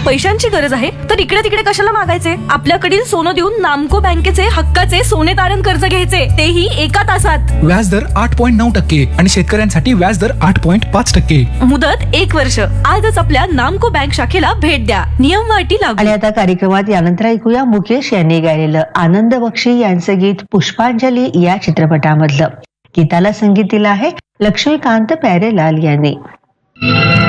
पैशांची गरज आहे तर इकडे तिकडे कशाला मागायचे? आपल्याकडील सोनं देऊन नामको बँकेचे हक्काचे सोने तारण कर्ज घ्यायचे, तेही 1 तासात. व्याजदर 8.9% आणि शेतकऱ्यांसाठी व्याजदर 8.5%. मुदत 1 वर्ष. आजच आपल्या नामको बँक शाखेला भेट द्या. नियम व अटी लागू. आणि आता कार्यक्रमात यानंतर ऐकूया मुकेश यांनी गायलेलं आनंद बक्षी यांचं गीत पुष्पांजली या चित्रपटामधलं. गीताला संगीत दिलं आहे लक्ष्मीकांत प्यारेलाल यांनी.